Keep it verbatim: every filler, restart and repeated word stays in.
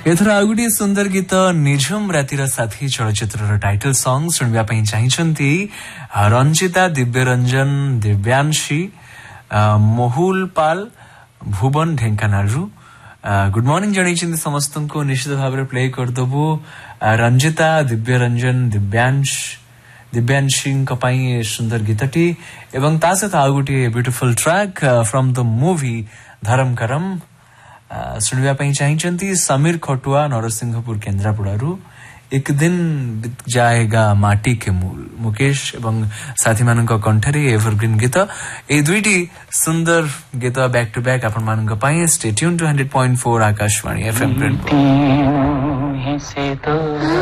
एथर आ गोटे सुंदर गीत निझुम रातिर साथी चलचित्र टाइटल सॉन्ग सुनिबा पई चाहिछंती रंजिता दिव्य रंजन दिव्यांशी मोहुल पाल भुवन ढेंकानालरू गुड मॉर्निंग जणैछिन समस्त को निश्चित भाव प्ले करदबु रंजिता दिव्य रंजन दिव्यांश दिव्यांशी पई सुंदर गीतटी एवं ता सहित आ गोटे beautiful track from the movie धर्म करम सुनिबा पई चाहिछंती समीर खटुआ नरसिंहपुर केन्द्रापड़ारू एक दिन बीत जाएगा माटी के मूल मुकेश एवं साथी मानक कंठरे एवरग्रीन गीत ए दुईटी सुंदर गीत बैक टू बैक आपण मानक पई stay tune two hundred point four Akashvani FM